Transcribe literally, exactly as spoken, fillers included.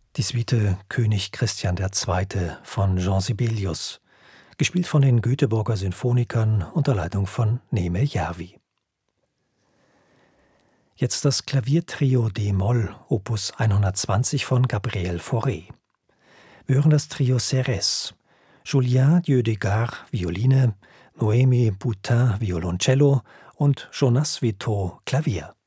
Die Suite König Christian der Zweite von Jean Sibelius, gespielt von den Göteborger Sinfonikern unter Leitung von Neeme Järvi. Jetzt das Klaviertrio d-Moll, Opus hundertzwanzig von Gabriel Fauré. Wir hören das Trio Serres, Julien Dieudegar, Violine, Noémie Boutin, Violoncello und Jonas Wittot, Klavier.